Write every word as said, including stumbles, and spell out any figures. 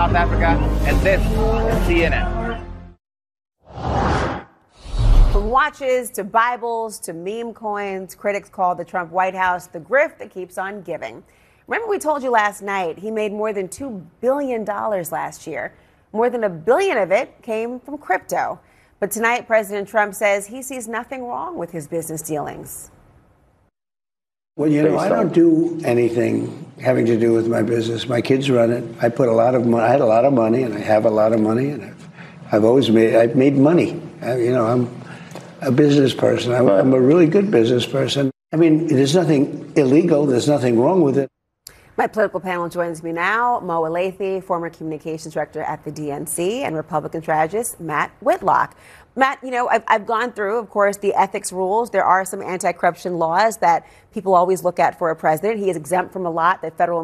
South Africa, and this is C N N. From watches to Bibles to meme coins, critics call the Trump White House the grift that keeps on giving. Remember, we told you last night he made more than two billion dollars last year. More than a billion of it came from crypto. But tonight, President Trump says he sees nothing wrong with his business dealings. Well, you know, I don't do anything having to do with my business. My kids run it. I put a lot of money. I had a lot of money, and I have a lot of money, and I've, I've always made. I've made money. I, you know, I'm a business person. I'm, I'm a really good business person. I mean, there's nothing illegal. There's nothing wrong with it. My political panel joins me now. Mo Elleithee, former communications director at the D N C, and Republican strategist Matt Whitlock. Matt, you know, I've, I've gone through, of course, the ethics rules. There are some anti-corruption laws that people always look at for a president. He is exempt from a lot that federal